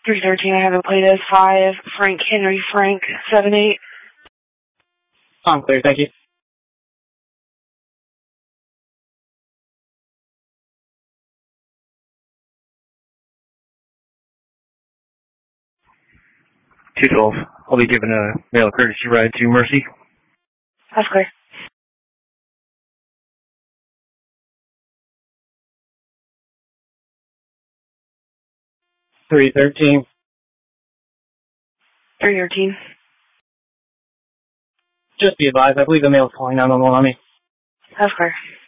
313, I have it played as 5, Frank Henry Frank, 78. I'm clear, thank you. $212. I'll be giving a mail courtesy ride to Mercy. That's clear. $313. 313. Just be advised, I believe the mail's calling 911 on me. That's clear.